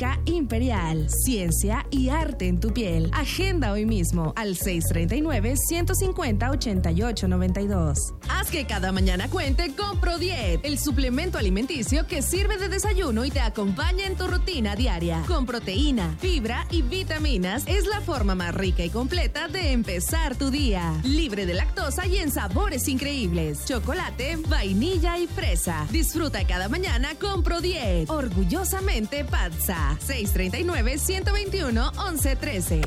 Clínica Imperial. Ciencia y arte en tu piel. Agenda hoy mismo al 639-150-8892. Haz que cada mañana cuente con ProDiet, el suplemento alimenticio que sirve de desayuno y te acompaña en tu rutina diaria. Con proteína, fibra y vitaminas, es la forma más rica y completa de empezar tu día. Libre de lactosa y en sabores increíbles. Chocolate, vainilla y fresa. Disfruta cada mañana con ProDiet. Orgullosamente Patsa. 639-121-1113.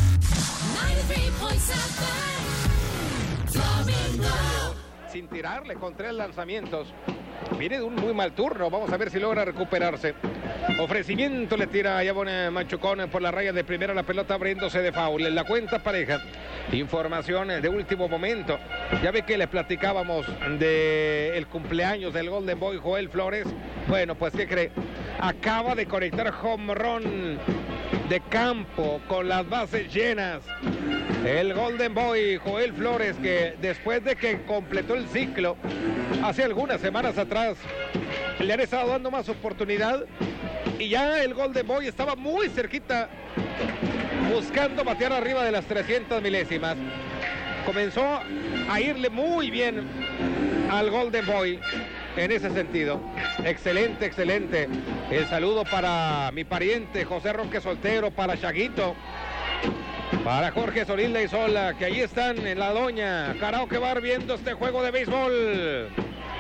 Sin tirarle con 3 lanzamientos. Viene de un muy mal turno. Vamos a ver si logra recuperarse. Ofrecimiento, le tira a Yabone Machucón por la raya de primera, la pelota abriéndose de foul. En la cuenta pareja. Información de último momento. Ya ve que le platicábamos del cumpleaños del Golden Boy Joel Flores. Bueno, pues ¿qué cree? Acaba de conectar home run de campo con las bases llenas. El Golden Boy Joel Flores, que después de que completó el ciclo hace algunas semanas atrás, le han estado dando más oportunidad y ya el Golden Boy estaba muy cerquita buscando batear arriba de las 300 milésimas. Comenzó a irle muy bien al Golden Boy en ese sentido. Excelente, excelente. El saludo para mi pariente José Roque Soltero, para Chaguito, para Jorge Sorilda y Sola, que ahí están en la Doña Karaoke Bar viendo este juego de béisbol.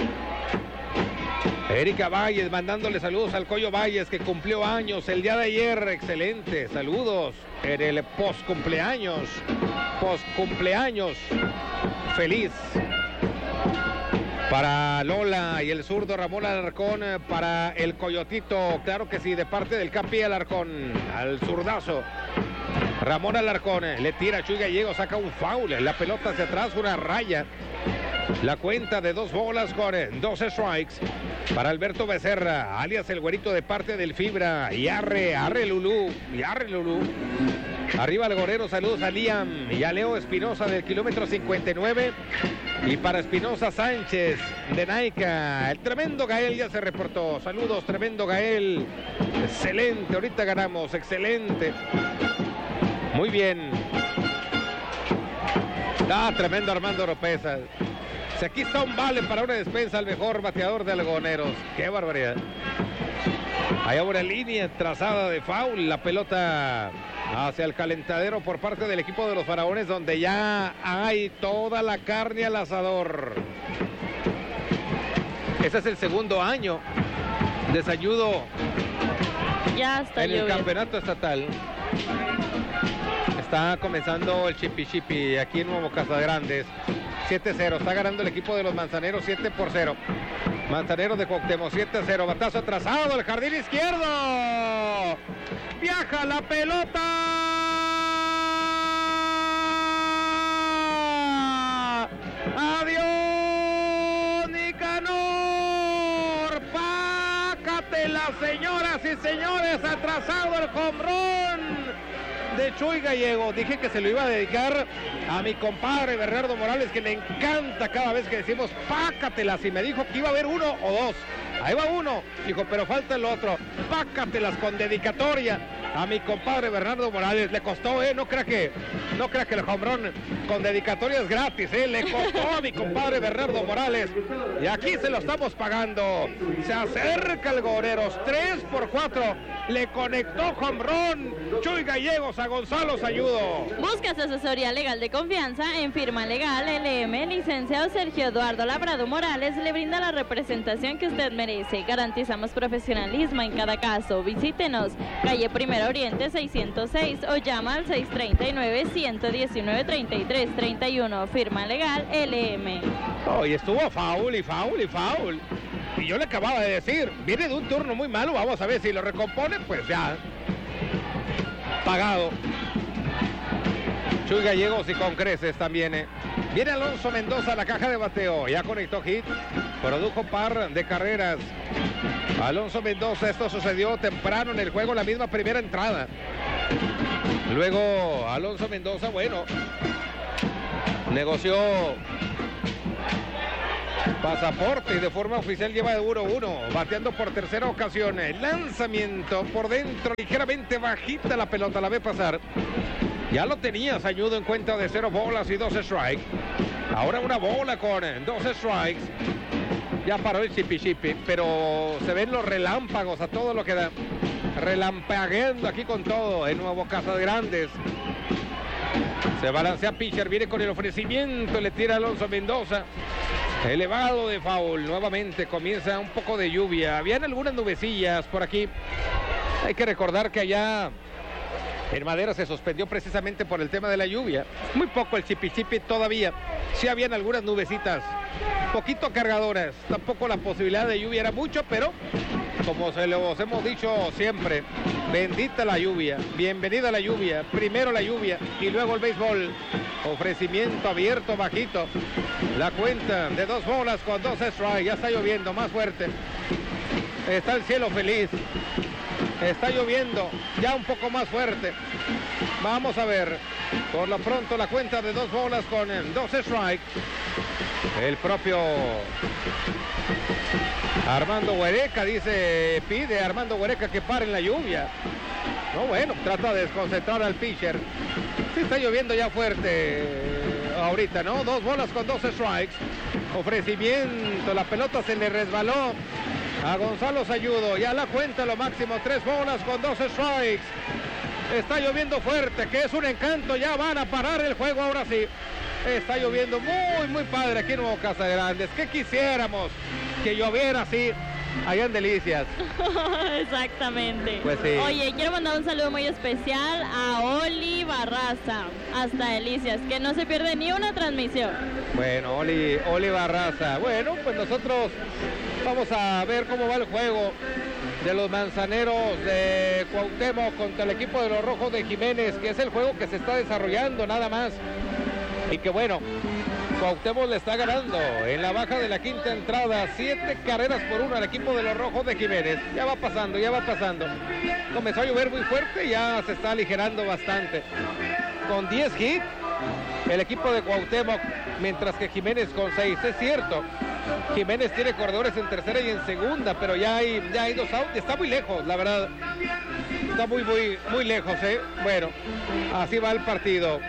Erika Valles mandándole saludos al Coyo Valles, que cumplió años el día de ayer. Excelente, saludos en el post-cumpleaños feliz. Para Lola y el zurdo Ramón Alarcón, para el Coyotito, claro que sí, de parte del Capi Alarcón, al zurdazo. Ramón Alarcón le tira a Chuy Gallego, saca un foul, la pelota hacia atrás, una raya. La cuenta de 2 bolas con 12 strikes para Alberto Becerra, alias el güerito, de parte del Fibra. Y arre Lulú. Arriba el Gorero, saludos a Liam y a Leo Espinosa del kilómetro 59. Y para Espinosa Sánchez de Naica, el tremendo Gael ya se reportó. Saludos, tremendo Gael. Excelente, ahorita ganamos, excelente. Muy bien. Tremendo Armando Oropesa. Si aquí está un vale para una despensa al mejor bateador de Algodoneros. ¡Qué barbaridad! Hay una línea trazada de foul. La pelota hacia el calentadero por parte del equipo de los Faraones, donde ya hay toda la carne al asador. Ese es el segundo año de Sayudo ya está en el campeonato estatal. Está comenzando el chipi aquí en Nuevo Casagrandes. 7-0, está ganando el equipo de los Manzaneros 7-0. Manzaneros de Cuauhtémoc 7-0, batazo atrasado al jardín izquierdo. Viaja la pelota. Adiós, Nicanor. Pácatela, señoras y señores, atrasado el home run de Chuy Gallego. Dije que se lo iba a dedicar a mi compadre Bernardo Morales, que le encanta cada vez que decimos pácatelas, y me dijo que iba a haber 1 o 2. Ahí va 1, dijo, pero falta el otro. Pácatelas con dedicatoria a mi compadre Bernardo Morales. Le costó, no crea que el home run con dedicatoria es gratis, le costó a mi compadre Bernardo Morales, y aquí se lo estamos pagando. Se acerca el Goreros, 3-4, le conectó home run Chuy Gallegos a Gonzalo Sayudo. Busca su asesoría legal de confianza en Firma Legal LM. Licenciado Sergio Eduardo Labrado Morales le brinda la representación que usted merece. Garantizamos profesionalismo en cada caso. Visítenos, calle Primera Oriente 606, o llama al 639-119-3331. Firma Legal LM. Y estuvo foul. Y yo le acababa de decir, viene de un turno muy malo, vamos a ver si lo recompone, pues ya. Pagado. Chuy Gallegos y con creces también. Viene Alonso Mendoza a la caja de bateo. Ya conectó hit. Produjo par de carreras. Alonso Mendoza, esto sucedió temprano en el juego, la misma primera entrada. Luego Alonso Mendoza, bueno, negoció Pasaporte y de forma oficial lleva de 1-1, bateando por tercera ocasión. El lanzamiento por dentro, ligeramente bajita la pelota, la ve pasar. Ya lo tenía Sañudo en cuenta de 0 bolas y 2 strikes. Ahora una bola con 2 strikes. Ya paró el chipi, pero se ven los relámpagos a todo lo que da. Relampagueando aquí con todo, el nuevo Casagrandes. Se balancea pitcher, viene con el ofrecimiento, le tira Alonso Mendoza. Elevado de foul, nuevamente comienza un poco de lluvia. Habían algunas nubecillas por aquí. Hay que recordar que allá en Madera se suspendió precisamente por el tema de la lluvia. Muy poco el chipi todavía. Sí habían algunas nubecitas, poquito cargadoras. Tampoco la posibilidad de lluvia era mucho, pero como se los hemos dicho siempre, bendita la lluvia, bienvenida la lluvia. Primero la lluvia y luego el béisbol. Ofrecimiento abierto, bajito. La cuenta de 2 bolas con 2 strikes. Ya está lloviendo más fuerte. Está el cielo feliz. Está lloviendo ya un poco más fuerte. Vamos a ver. Por lo pronto la cuenta de 2 bolas con 2 strikes. El propio Armando Huereca pide a Armando Huereca que pare en la lluvia. No, bueno, trata de desconcentrar al pitcher. Sí está lloviendo ya fuerte ahorita, ¿no? 2 bolas con 2 strikes. Ofrecimiento, la pelota se le resbaló a Gonzalo Sañudo. Ya la cuenta lo máximo, 3 bolas con 2 strikes. Está lloviendo fuerte, que es un encanto. Ya van a parar el juego ahora sí. Está lloviendo muy padre aquí en Nuevo Casagrandes. ¿Qué quisiéramos? Que lloviera así allá en Delicias. Exactamente. Pues sí. Oye, quiero mandar un saludo muy especial a Oli Barraza, hasta Delicias, que no se pierde ni una transmisión. Bueno, Oli Barraza. Bueno, pues nosotros vamos a ver cómo va el juego de los Manzaneros de Cuauhtémoc contra el equipo de los Rojos de Jiménez, que es el juego que se está desarrollando nada más. Y que bueno, Cuauhtémoc le está ganando en la baja de la quinta entrada, 7 carreras por 1 al equipo de los Rojos de Jiménez. Ya va pasando. Comenzó a llover muy fuerte y ya se está aligerando bastante. Con 10 hits el equipo de Cuauhtémoc, mientras que Jiménez con 6. Es cierto, Jiménez tiene corredores en tercera y en segunda, pero ya hay 2 outs. Está muy lejos, la verdad. Está muy lejos, ¿eh? Bueno, así va el partido.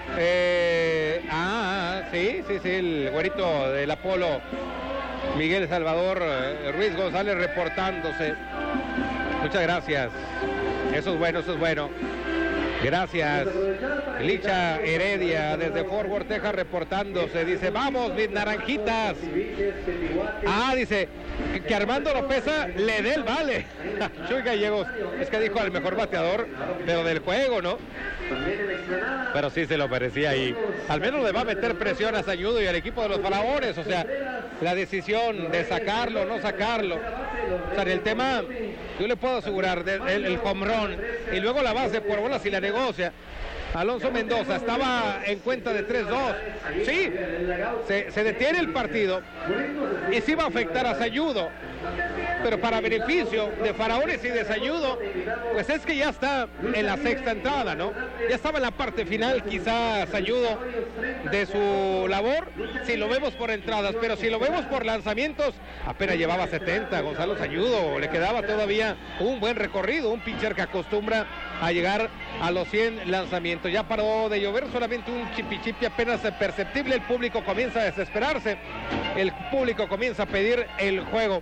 Sí, el güerito del Apolo, Miguel Salvador Ruiz González reportándose. Muchas gracias. Eso es bueno. Gracias. Licha Heredia desde Fort Worth, Texas reportándose. Dice, vamos, mis naranjitas. Dice que Armando Lopeza le dé el vale. Chuy Gallegos, es que dijo al mejor bateador, pero del juego, ¿no? Pero sí se lo merecía ahí. Al menos le va a meter presión a Sañudo y al equipo de los Faraones. O sea, la decisión de sacarlo o no sacarlo. O sea, en el tema, yo le puedo asegurar, el home run y luego la base por bolas y la negocia. Alonso Mendoza estaba en cuenta de 3-2. Sí, se detiene el partido y sí va a afectar a Sañudo, pero para beneficio de Faraones y de Sañudo, pues es que ya está en la sexta entrada, ¿no? Ya estaba en la parte final quizá Sañudo de su labor, si lo vemos por entradas, pero si lo vemos por lanzamientos, apenas llevaba 70 Gonzalo Sañudo, le quedaba todavía un buen recorrido, un pitcher que acostumbra a llegar a los 100 lanzamientos. Ya paró de llover, solamente un chipi apenas perceptible. El público comienza a desesperarse, el público comienza a pedir el juego.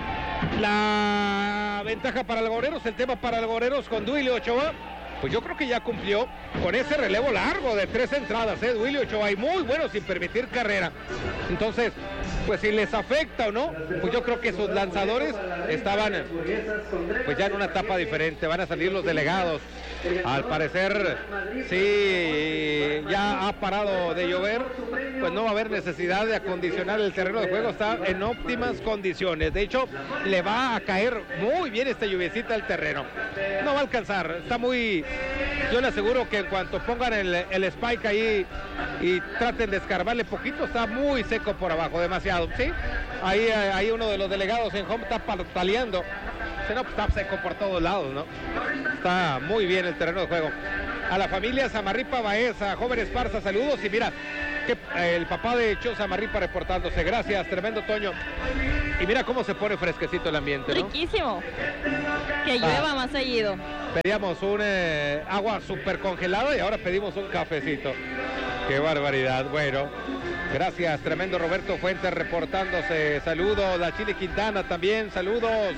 La ventaja para Algoreros, el tema para Algoreros con Duilio Ochoa, pues yo creo que ya cumplió con ese relevo largo de 3 entradas, Duilio Ochoa, y muy bueno sin permitir carrera. Entonces, pues si les afecta o no, pues yo creo que sus lanzadores estaban pues ya en una etapa diferente. Van a salir los delegados. Al parecer, sí, ya ha parado de llover, pues no va a haber necesidad de acondicionar el terreno de juego, está en óptimas condiciones. De hecho, le va a caer muy bien esta lluviecita al terreno. No va a alcanzar, está muy... Yo le aseguro que en cuanto pongan el spike ahí y traten de escarbarle poquito, está muy seco por abajo, demasiado, ¿sí? Ahí uno de los delegados en home está pataleando. No, pues está seco por todos lados, ¿no? Está muy bien el terreno de juego. a la familia Samarripa Baeza, Joven Esparza, saludos. Y mira, que el papá de Cho Samarripa reportándose. Gracias, tremendo Toño. Y mira cómo se pone fresquecito el ambiente, ¿no? Riquísimo. Que llueva más seguido. Pedíamos un agua súper congelada y ahora pedimos un cafecito. Qué barbaridad. Bueno, gracias, tremendo Roberto Fuentes reportándose. Saludos, la Chile Quintana también, saludos.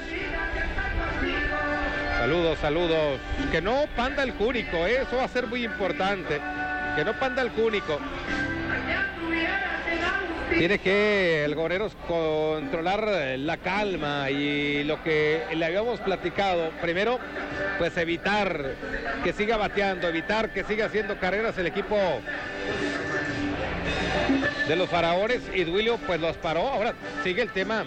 Saludos. Que no panda el cúnico, eso va a ser muy importante. Que no panda el cúnico. Tiene que el Goreros controlar la calma y lo que le habíamos platicado. Primero, pues evitar que siga bateando, evitar que siga haciendo carreras el equipo de los Faraones. Y Duilio pues los paró. Ahora sigue el tema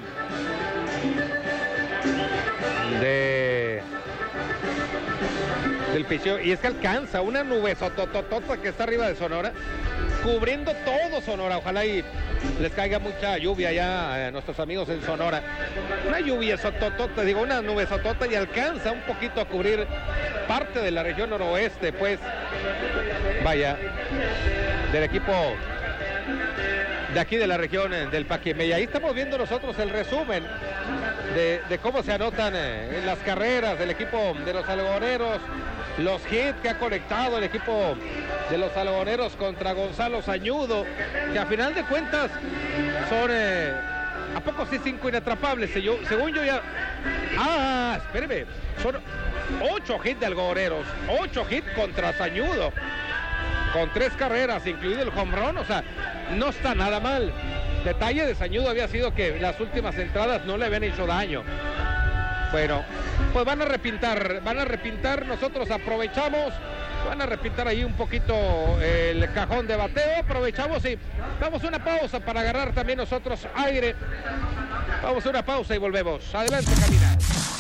del picheo. Y es que alcanza una nube sotototota que está arriba de Sonora, cubriendo todo Sonora. Ojalá y les caiga mucha lluvia ya a nuestros amigos en Sonora. Una lluvia sototota, digo, una nube sotota, y alcanza un poquito a cubrir parte de la región noroeste, pues, vaya, del equipo de aquí de la región del Paquimé. Y ahí estamos viendo nosotros el resumen de cómo se anotan en las carreras del equipo de los algodoneros, los hits que ha conectado el equipo de los algodoneros contra Gonzalo Sañudo, que a final de cuentas son, ¿a poco sí 5 inatrapables? Según yo ya... espéreme, son 8 hits de algodoneros, 8 hits contra Sañudo, con 3 carreras, incluido el home run. O sea, no está nada mal. Detalle de Sañudo había sido que las últimas entradas no le habían hecho daño. Bueno, pues van a repintar, nosotros aprovechamos, van a repintar ahí un poquito el cajón de bateo, aprovechamos y damos una pausa para agarrar también nosotros aire. Vamos a una pausa y volvemos. Adelante, Camila.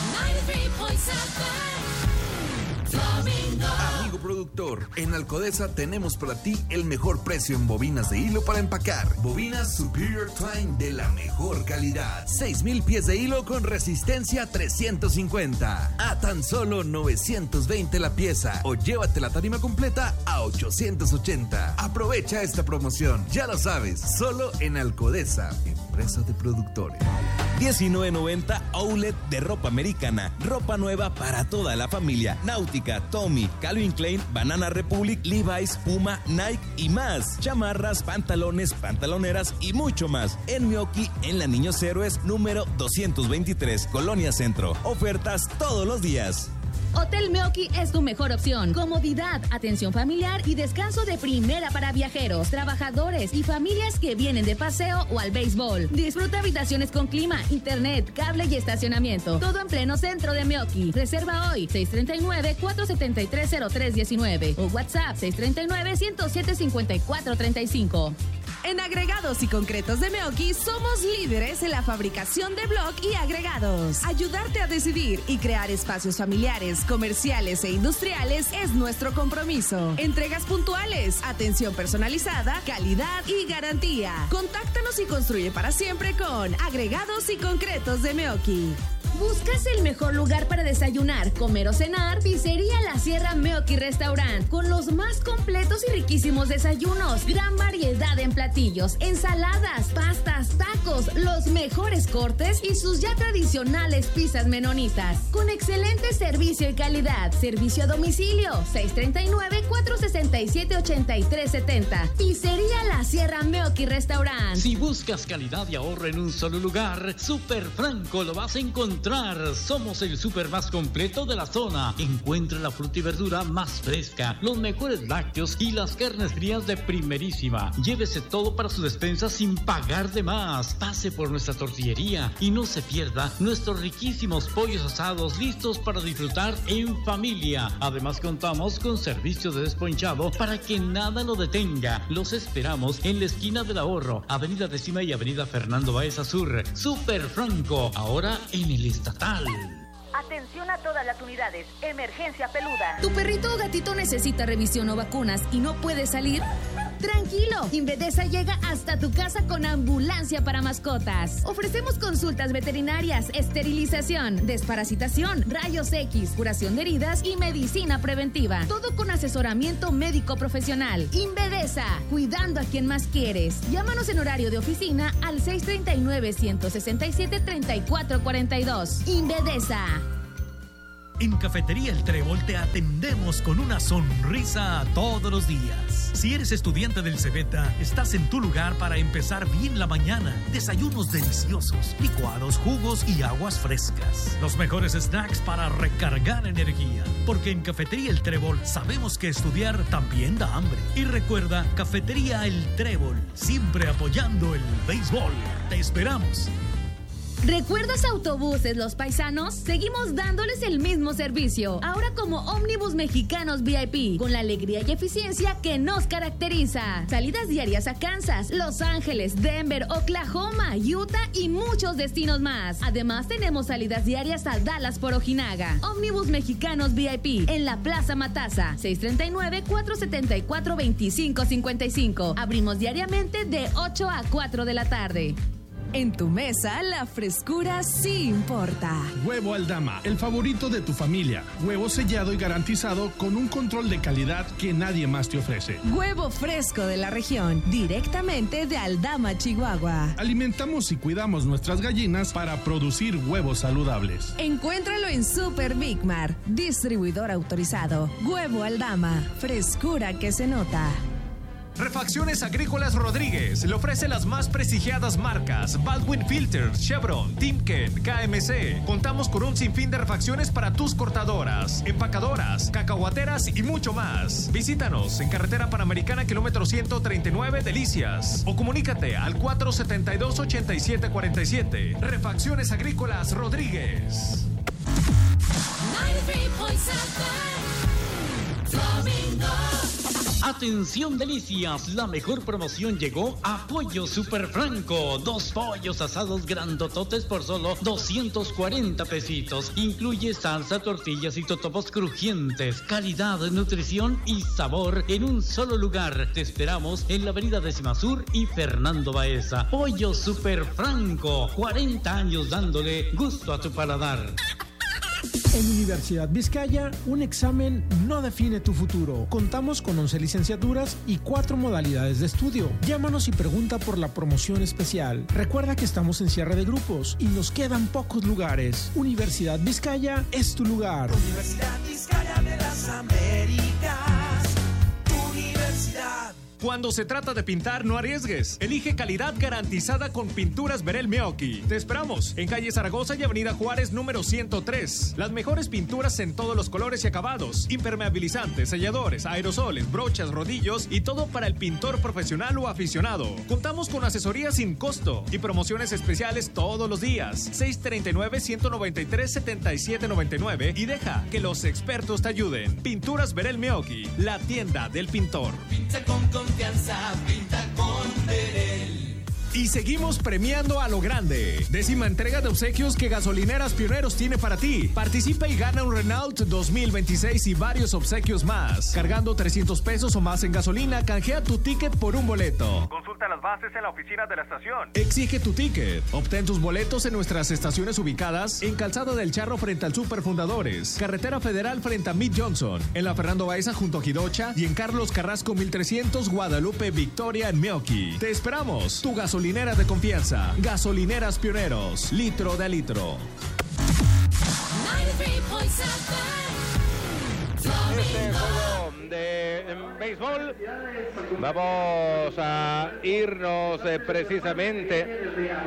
Amigo productor, en Alcodesa tenemos para ti el mejor precio en bobinas de hilo para empacar. Bobinas Superior Twine de la mejor calidad. 6,000 pies de hilo con resistencia 350 a tan solo 920 la pieza, o llévate la tarima completa a 880. Aprovecha esta promoción, ya lo sabes, solo en Alcodesa, empresa de productores. 19.90 Outlet de ropa americana. Ropa nueva para toda la familia. Náutica, Tommy, Calvin Klein, Banana Republic, Levi's, Puma, Nike y más. Chamarras, pantalones, pantaloneras y mucho más. En Mioki, en la Niños Héroes, número 223, Colonia Centro. Ofertas todos los días. Hotel Mioki es tu mejor opción. Comodidad, atención familiar y descanso de primera para viajeros, trabajadores y familias que vienen de paseo o al béisbol. Disfruta habitaciones con clima, internet, cable y estacionamiento. Todo en pleno centro de Mioki. Reserva hoy 639-473-0319 o WhatsApp 639-107-5435. En Agregados y Concretos de Mioki somos líderes en la fabricación de bloc y agregados. Ayudarte a decidir y crear espacios familiares, comerciales e industriales es nuestro compromiso. Entregas puntuales, atención personalizada, calidad y garantía. Contáctanos y construye para siempre con Agregados y Concretos de Mioki. ¿Buscas el mejor lugar para desayunar, comer o cenar? Pizzería La Sierra Mioki Restaurant, con los más completos y riquísimos desayunos, gran variedad en platillos, ensaladas, pastas, tacos, los mejores cortes y sus ya tradicionales pizzas menonitas, con excelente servicio y calidad. Servicio a domicilio 639-467-8370. Pizzería La Sierra Mioki Restaurant. Si buscas calidad y ahorro en un solo lugar, Super Franco lo vas a encontrar. Somos el súper más completo de la zona. Encuentra la fruta y verdura más fresca, los mejores lácteos y las carnes frías de primerísima. Llévese todo para su despensa sin pagar de más. Pase por nuestra tortillería y no se pierda nuestros riquísimos pollos asados listos para disfrutar en familia. Además contamos con servicio de desponchado para que nada lo detenga. Los esperamos en la esquina del Ahorro, Avenida Décima y Avenida Fernando Baeza Sur. Super Franco, ahora en el estatal. Atención a todas las unidades. Emergencia peluda. ¿Tu perrito o gatito necesita revisión o vacunas y no puede salir? Tranquilo, Invedesa llega hasta tu casa con ambulancia para mascotas. Ofrecemos consultas veterinarias, esterilización, desparasitación, rayos X, curación de heridas y medicina preventiva. Todo con asesoramiento médico profesional. Invedesa, cuidando a quien más quieres. Llámanos en horario de oficina al 639-167-3442. Invedesa. En Cafetería El Trébol te atendemos con una sonrisa todos los días. Si eres estudiante del Cebeta, estás en tu lugar para empezar bien la mañana. Desayunos deliciosos, licuados, jugos y aguas frescas. Los mejores snacks para recargar energía. Porque en Cafetería El Trébol sabemos que estudiar también da hambre. Y recuerda, Cafetería El Trébol, siempre apoyando el béisbol. Te esperamos. ¿Recuerdas Autobuses Los Paisanos? Seguimos dándoles el mismo servicio, ahora como Ómnibus Mexicanos VIP, con la alegría y eficiencia que nos caracteriza. Salidas diarias a Kansas, Los Ángeles, Denver, Oklahoma, Utah y muchos destinos más. Además tenemos salidas diarias a Dallas por Ojinaga. Ómnibus Mexicanos VIP, en la Plaza Mataza, 639-474-2555. Abrimos diariamente de 8 a 4 de la tarde. En tu mesa, la frescura sí importa. Huevo Aldama, el favorito de tu familia. Huevo sellado y garantizado con un control de calidad que nadie más te ofrece. Huevo fresco de la región, directamente de Aldama, Chihuahua. Alimentamos y cuidamos nuestras gallinas para producir huevos saludables. Encuéntralo en Super Big Mar, distribuidor autorizado. Huevo Aldama, frescura que se nota. Refacciones Agrícolas Rodríguez le ofrece las más prestigiadas marcas Baldwin Filters, Chevron, Timken, KMC. Contamos con un sinfín de refacciones para tus cortadoras, empacadoras, cacahuateras y mucho más. Visítanos en Carretera Panamericana, kilómetro 139, Delicias. O comunícate al 472-8747. Refacciones Agrícolas Rodríguez. 93.7 Flamingo. Atención Delicias, la mejor promoción llegó a Pollo Super Franco. 2 pollos asados grandototes por solo 240 pesitos. Incluye salsa, tortillas y totopos crujientes. Calidad, nutrición y sabor en un solo lugar. Te esperamos en la avenida Décima Sur y Fernando Baeza. Pollo Super Franco, 40 años dándole gusto a tu paladar. En Universidad Vizcaya, un examen no define tu futuro. Contamos con 11 licenciaturas y 4 modalidades de estudio. Llámanos y pregunta por la promoción especial. Recuerda que estamos en cierre de grupos y nos quedan pocos lugares. Universidad Vizcaya es tu lugar. Universidad Vizcaya de las Américas. Universidad. Cuando se trata de pintar, no arriesgues. Elige calidad garantizada con Pinturas Verel Meoqui. Te esperamos en calle Zaragoza y avenida Juárez número 103. Las mejores pinturas en todos los colores y acabados. Impermeabilizantes, selladores, aerosoles, brochas, rodillos y todo para el pintor profesional o aficionado. Contamos con asesoría sin costo y promociones especiales todos los días. 639-193-7799 y deja que los expertos te ayuden. Pinturas Verel Meoqui, la tienda del pintor. Pinta con confianza, pinta con Verel. Y seguimos premiando a lo grande. 10ª entrega de obsequios que Gasolineras Pioneros tiene para ti. Participa y gana un Renault 2026 y varios obsequios más. Cargando 300 pesos o más en gasolina, canjea tu ticket por un boleto. Consulta las bases en la oficina de la estación. Exige tu ticket. Obtén tus boletos en nuestras estaciones ubicadas en Calzada del Charro frente al Super Fundadores, Carretera Federal frente a Mid Johnson, en la Fernando Baeza junto a Jidocha y en Carlos Carrasco 1300 Guadalupe Victoria en Meoqui. Te esperamos. Tu gasolinera de confianza. Gasolineras Pioneros. Litro de litro. 93.7 Este juego de béisbol, vamos a irnos precisamente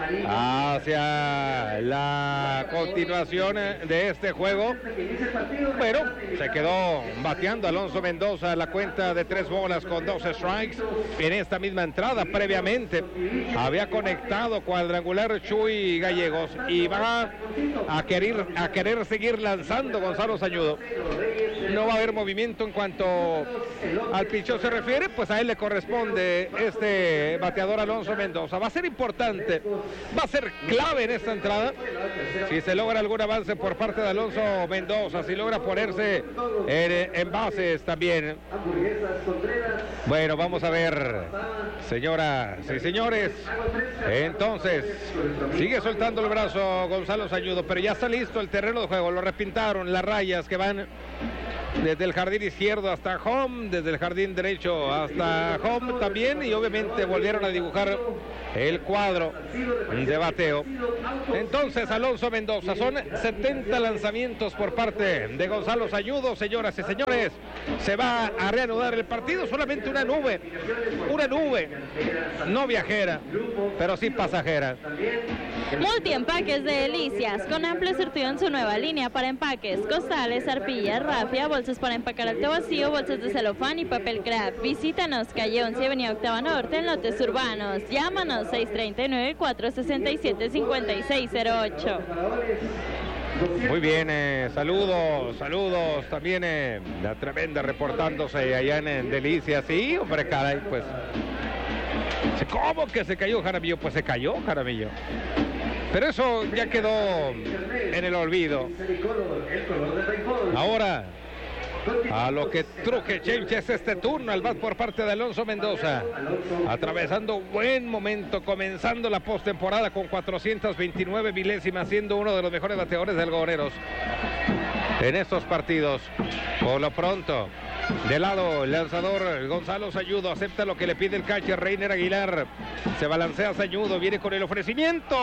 hacia la continuación de este juego, pero se quedó bateando Alonso Mendoza la cuenta de 3 bolas con 2 strikes en esta misma entrada. Previamente había conectado cuadrangular Chuy Gallegos y va a querer seguir lanzando Gonzalo Sañudo. no va a haber movimiento en cuanto al picheo se refiere, pues a él le corresponde este bateador Alonso Mendoza. Va a ser importante, va a ser clave en esta entrada, si se logra algún avance por parte de Alonso Mendoza, si logra ponerse en bases también. Bueno, vamos a ver, señoras y señores. Entonces, sigue soltando el brazo Gonzalo Sañudo, pero ya está listo el terreno de juego. Lo repintaron las rayas que van desde el jardín izquierdo hasta home, desde el jardín derecho hasta home también, y obviamente volvieron a dibujar el cuadro de bateo. Entonces, Alonso Mendoza, son 70 lanzamientos por parte de Gonzalo Sañudo. Señoras y señores, se va a reanudar el partido. Solamente una nube, no viajera, pero sí pasajera. Multiempaques de Delicias, con amplio surtido en su nueva línea para empaques, costales, arpillas, rafia, bolsas para empacar alto vacío, bolsas de celofán y papel craft. Visítanos, calle 11, avenida Octava Norte, en lotes urbanos. Llámanos 639-467-5608. Muy bien, saludos también, la tremenda reportándose allá en Delicias. Sí, hombre, caray, pues. ¿Cómo que se cayó Jaramillo? Pues se cayó Jaramillo. Pero eso ya quedó en el olvido. Ahora, a lo que truje Chencha es este turno al bat por parte de Alonso Mendoza, atravesando buen momento, comenzando la postemporada con 429 milésimas, siendo uno de los mejores bateadores de algodoneros en estos partidos. Por lo pronto, de lado, el lanzador Gonzalo Sañudo acepta lo que le pide el catcher Reiner Aguilar. Se balancea Sañudo, viene con el ofrecimiento.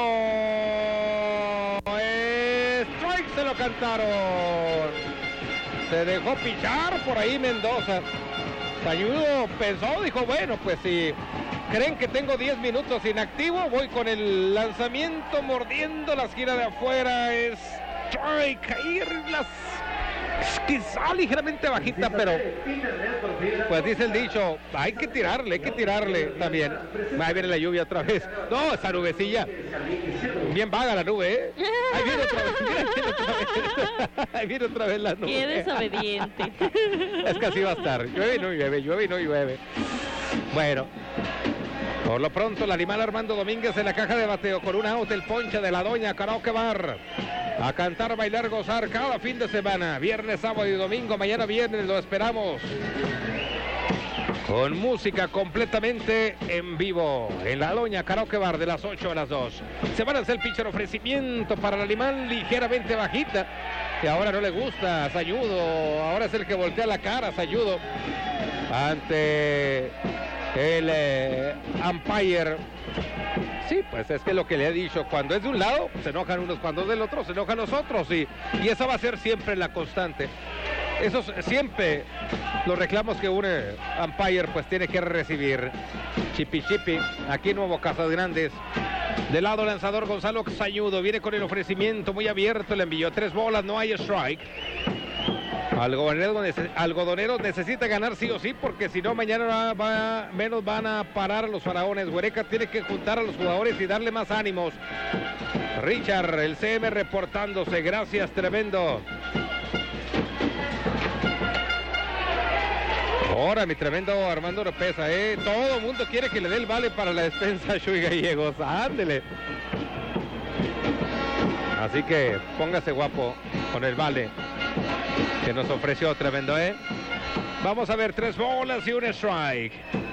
Strike, se lo cantaron. Se dejó pichar por ahí Mendoza. Sañudo pensó, dijo, bueno, pues si creen que tengo 10 minutos inactivo, voy con el lanzamiento mordiendo la esquina de afuera. Strike, caer las... quizá ligeramente bajita, pero pues dice el dicho, hay que tirarle también. Ahí viene la lluvia otra vez. No, esa nubecilla, bien vaga la nube, ¿eh? Ahí viene otra vez, ahí viene otra vez la nube. Qué desobediente. Es que así va a estar, llueve y no llueve, llueve y no llueve. Bueno, por lo pronto el animal Armando Domínguez en la caja de bateo con un out, el ponche de la doña Karaoke Bar. A cantar, bailar, gozar cada fin de semana, viernes, sábado y domingo. Mañana viernes lo esperamos con música completamente en vivo en la Doña Karaoke Bar de las 8 a las 2. Se van a hacer el pitcher, ofrecimiento para el animal ligeramente bajita, que ahora no le gusta a Sañudo. Ahora es el que voltea la cara a Sañudo ante el umpire. Sí, pues es que lo que le he dicho, cuando es de un lado se enojan unos, cuando es del otro se enojan los otros, y esa va a ser siempre la constante. Eso siempre los reclamos que un umpire pues tiene que recibir. Chipi aquí en Nuevo Casas Grandes. Del lado lanzador Gonzalo Sañudo, viene con el ofrecimiento muy abierto, le envió 3 bolas, no hay strike. Algodoneros necesita ganar sí o sí, porque si no mañana menos van a parar a los faraones. Huereca tiene que juntar a los jugadores y darle más ánimos. Richard, el CM reportándose, gracias, tremendo. Ahora mi tremendo Armando Oropesa, todo el mundo quiere que le dé el vale para la despensa a Chuy Gallegos, ándele. Así que póngase guapo con el vale que nos ofreció tremendo, Vamos a ver, 3 bolas y un strike.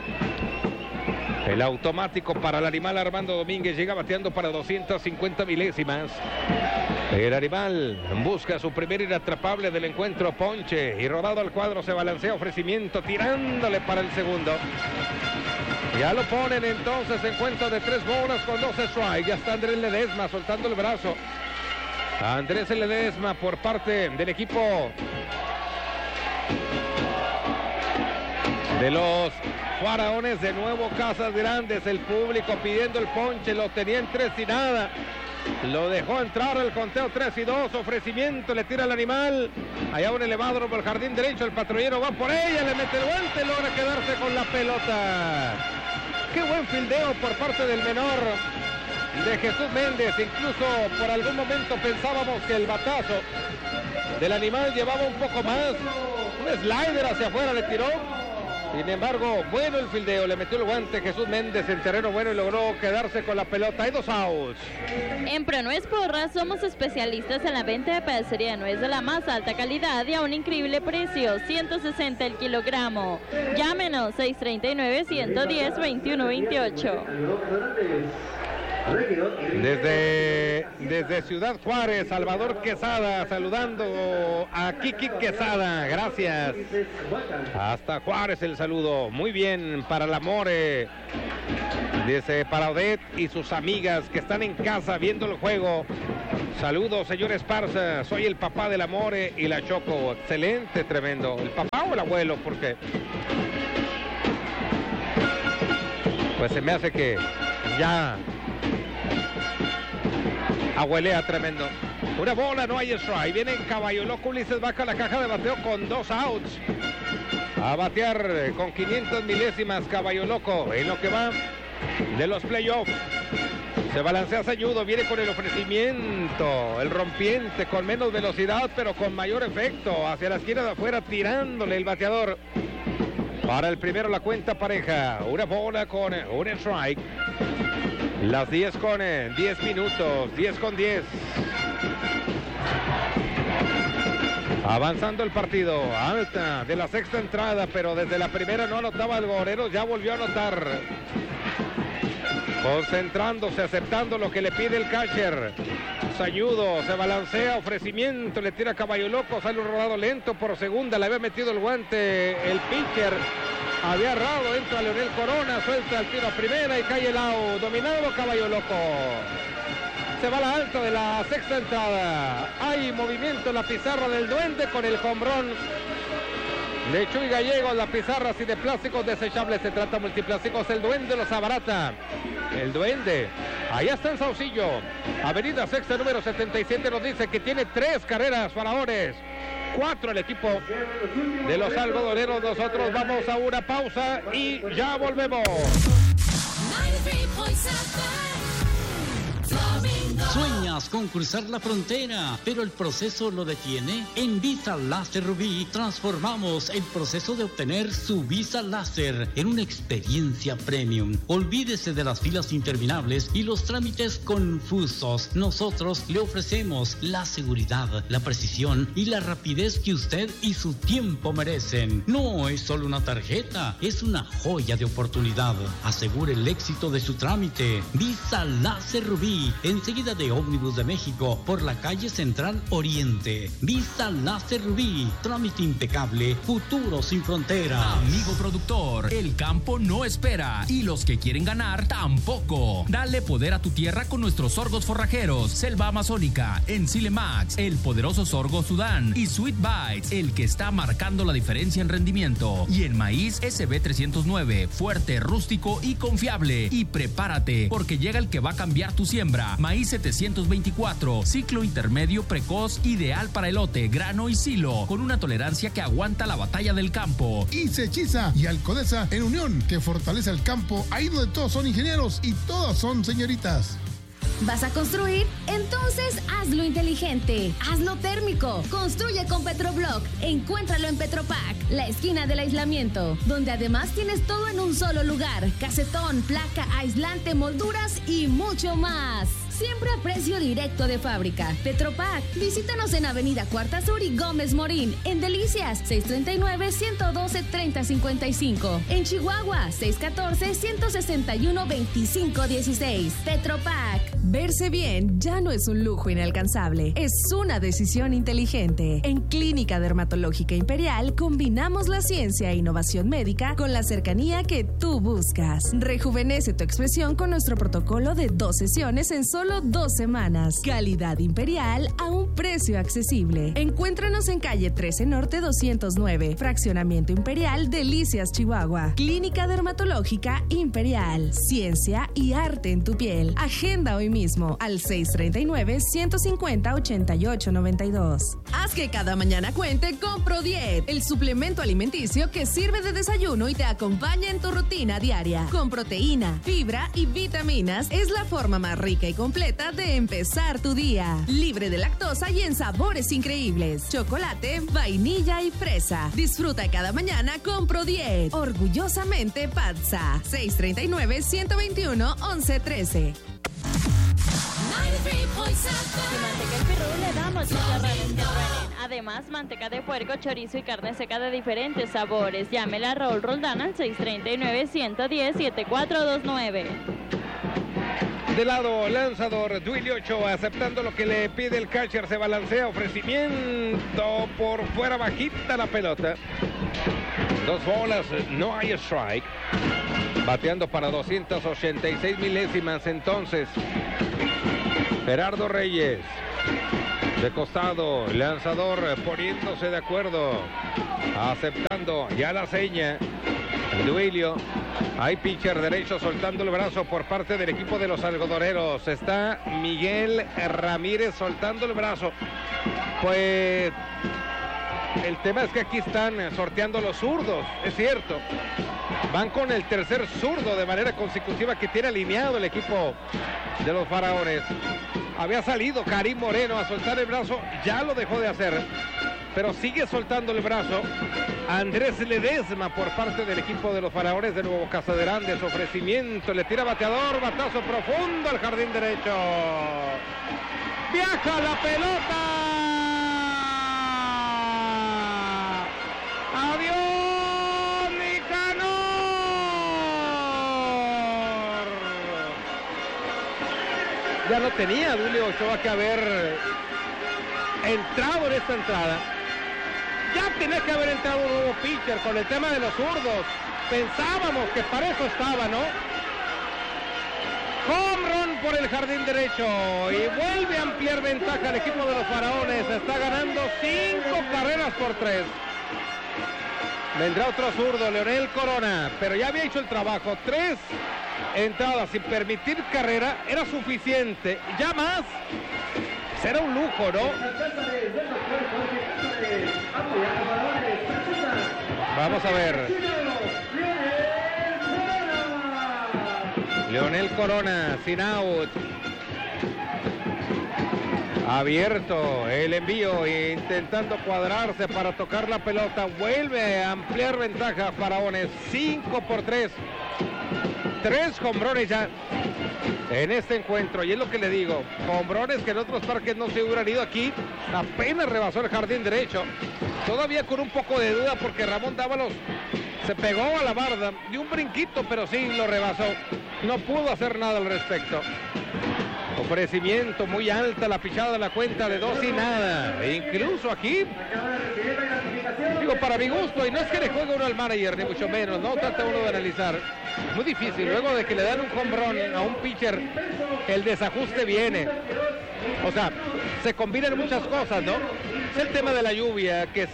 El automático para el animal Armando Domínguez, llega bateando para 250 milésimas. El animal busca su primer inatrapable del encuentro, ponche, y rodado al cuadro se balancea, ofrecimiento, tirándole para el segundo. Ya lo ponen entonces en cuenta de 3 bolas con 2 strikes. Ya está Andrés Ledesma soltando el brazo. Andrés Ledesma por parte del equipo de los faraones de Nuevo Casas Grandes. El público pidiendo el ponche, lo tenía en 3 y nada. Lo dejó entrar al conteo 3 y 2. Ofrecimiento, le tira al animal. Allá un elevado por el jardín derecho. El patrullero va por ella, le mete el guante, logra quedarse con la pelota. Qué buen fildeo por parte del menor de Jesús Méndez. Incluso por algún momento pensábamos que el batazo del animal llevaba un poco más. Un slider hacia afuera le tiró. Sin embargo, bueno el fildeo, le metió el guante Jesús Méndez en terreno bueno y logró quedarse con la pelota. Hay 2 outs. En Pronuez Porras somos especialistas en la venta de pedacería de nuez de la más alta calidad y a un increíble precio, 160 el kilogramo. Llámenos 639-110-2128. Desde Ciudad Juárez, Salvador Quesada saludando a Kiki Quesada, gracias. Hasta Juárez el saludo, muy bien para la More. Dice para Odette y sus amigas que están en casa viendo el juego. Saludos, señor Esparza, soy el papá de la More y la Choco. Excelente, tremendo. ¿El papá o el abuelo? Porque pues se me hace que ya abuelea tremendo. Una bola, no hay strike. Viene en Caballo Loco, Ulises baja la caja de bateo con 2 outs. A batear con 500 milésimas Caballo Loco en lo que va de los playoffs. Se balancea Sañudo, viene con el ofrecimiento, el rompiente con menos velocidad pero con mayor efecto hacia la esquina de afuera, tirándole el bateador. Para el primero la cuenta pareja, una bola con un strike. Las 10 con 10 minutos, 10 con 10. Avanzando el partido, alta de la sexta entrada, pero desde la primera no anotaba el Goreros, ya volvió a anotar. Concentrándose, aceptando lo que le pide el catcher. Sañudo se balancea, ofrecimiento, le tira Caballo Loco, sale un rodado lento por segunda, le había metido el guante el pitcher. Había errado, entra Leonel Corona, suelta el tiro a primera y cae el out. Dominado Caballo Loco. Se va a la alta de la sexta entrada. Hay movimiento en la pizarra del Duende con el hombrón de Chuy Gallegos. La pizarra así de plásticos desechables. Se trata multiplásticos. El Duende los abarata. El Duende. Allá está en Saucillo. Avenida Sexta número 77 nos dice que tiene 3 carreras ganadores. 4 el equipo de los algodoneros. Nosotros vamos a una pausa y ya volvemos. ¿Sueñas con cruzar la frontera, pero el proceso lo detiene? En Visa Láser Rubí transformamos el proceso de obtener su visa láser en una experiencia premium. Olvídese de las filas interminables y los trámites confusos. Nosotros le ofrecemos la seguridad, la precisión y la rapidez que usted y su tiempo merecen. No es solo una tarjeta, es una joya de oportunidad. Asegure el éxito de su trámite. Visa Láser Rubí, enseguida de Ómnibus de México, por la calle Central Oriente. Visa Láser Rubí, trámite impecable, futuro sin frontera. Amigo productor, el campo no espera y los que quieren ganar tampoco. Dale poder a tu tierra con nuestros sorgos forrajeros, Selva Amazónica, Encile Max, el poderoso sorgo Sudán y Sweet Bites, el que está marcando la diferencia en rendimiento. Y el maíz SB 309, fuerte, rústico y confiable. Y prepárate, porque llega el que va a cambiar tu siembra. Maíz 724, ciclo intermedio precoz, ideal para elote, grano y silo, con una tolerancia que aguanta la batalla del campo. Y Sechiza y Alcodesa en unión, que fortalece el campo, ahí donde todos son ingenieros y todas son señoritas. ¿Vas a construir? Entonces hazlo inteligente, hazlo térmico. Construye con Petroblock. Encuéntralo en Petropac, la esquina del aislamiento, donde además tienes todo en un solo lugar: casetón, placa, aislante, molduras y mucho más. Siempre a precio directo de fábrica. Petropac. Visítanos en Avenida Cuarta Sur y Gómez Morín. En Delicias, 639-112-3055. En Chihuahua, 614-161-2516. Petropac. Verse bien ya no es un lujo inalcanzable, es una decisión inteligente. En Clínica Dermatológica Imperial combinamos la ciencia e innovación médica con la cercanía que tú buscas. Rejuvenece tu expresión con nuestro protocolo de 2 sesiones en solo 2 semanas. Calidad Imperial a un precio accesible. Encuéntranos en calle 13 Norte 209, Fraccionamiento Imperial, Delicias, Chihuahua. Clínica Dermatológica Imperial. Ciencia y arte en tu piel. Agenda hoy mismo mismo al 639-150-8892. Haz que cada mañana cuente con ProDiet, el suplemento alimenticio que sirve de desayuno y te acompaña en tu rutina diaria. Con proteína, fibra y vitaminas, es la forma más rica y completa de empezar tu día. Libre de lactosa y en sabores increíbles: chocolate, vainilla y fresa. Disfruta cada mañana con ProDiet. Orgullosamente Patsa. 639-121-1113. Y manteca el pirrú le damos chicharrón. Además, manteca de puerco, chorizo y carne seca de diferentes sabores. Llámela a Raúl Roldán al 639-110-7429. De lado, lanzador, Duilio Ochoa, aceptando lo que le pide el catcher, se balancea, ofrecimiento por fuera, bajita la pelota. 2 bolas, no hay strike. Bateando para 286 milésimas entonces. Gerardo Reyes, de costado, lanzador poniéndose de acuerdo, aceptando ya la seña. Duilio, hay pitcher derecho soltando el brazo por parte del equipo de los algodoneros. Está Miguel Ramírez soltando el brazo. Pues el tema es que aquí están sorteando los zurdos, es cierto. Van con el tercer zurdo de manera consecutiva que tiene alineado el equipo de los Faraones. Había salido Karim Moreno a soltar el brazo, ya lo dejó de hacer, pero sigue soltando el brazo Andrés Ledesma por parte del equipo de los Faraones de Nuevo Casaderandes. Ofrecimiento, le tira bateador, batazo profundo al jardín derecho. Viaja la pelota. Adiós, Nicanor. Ya no tenía Duilio Ochoa que haber entrado en esta entrada. Ya tenía que haber entrado un nuevo pitcher con el tema de los zurdos. Pensábamos que para eso estaba, ¿no? Home run por el jardín derecho y vuelve a ampliar ventaja el equipo de los Faraones. Está ganando 5 carreras por 3. Vendrá otro zurdo, Leonel Corona, pero ya había hecho el trabajo. 3 entradas sin permitir carrera era suficiente. Ya más será un lujo, ¿no? Vamos a ver. Leonel Corona sin out. Abierto el envío, intentando cuadrarse para tocar la pelota. Vuelve a ampliar ventaja Faraones. 5 por 3. 3 hombrones ya en este encuentro. Y es lo que le digo, hombrones que en otros parques no se hubieran ido. Aquí apenas rebasó el jardín derecho. Todavía con un poco de duda porque Ramón Dávalos se pegó a la barda. Dio un brinquito, pero sí lo rebasó. No pudo hacer nada al respecto. Ofrecimiento muy alta, la pichada de la cuenta de 2 y nada. E incluso aquí, digo, para mi gusto, y no es que le juegue uno al manager, ni mucho menos, no trata uno de analizar. Muy difícil, luego de que le dan un home run a un pitcher, el desajuste viene. O sea, se combinan muchas cosas, ¿no? Es el tema de la lluvia que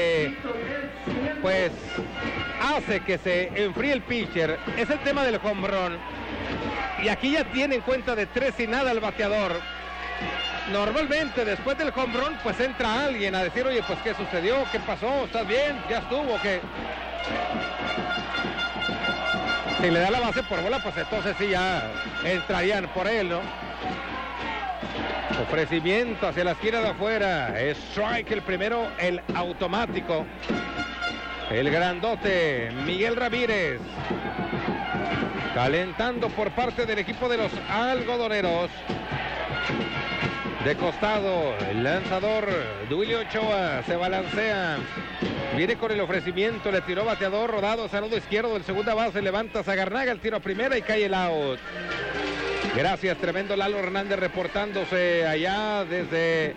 pues hace que se enfríe el pitcher. Es el tema del home run. Y aquí ya tiene en cuenta de 3 y nada el bateador. Normalmente después del home run pues entra alguien a decir, oye, pues ¿qué sucedió? ¿Qué pasó? ¿Estás bien? ¿Ya estuvo? ¿Qué? Si le da la base por bola, pues entonces sí ya entrarían por él, ¿no? Ofrecimiento hacia la esquina de afuera. Strike el primero, el automático. El grandote Miguel Ramírez. Calentando por parte del equipo de los algodoneros. De costado, el lanzador Duilio Ochoa se balancea. Viene con el ofrecimiento, le tiró bateador rodado, saludo izquierdo del segunda base, levanta Zagarnaga, el tiro a primera y cae el out. Gracias, tremendo Lalo Hernández reportándose allá desde...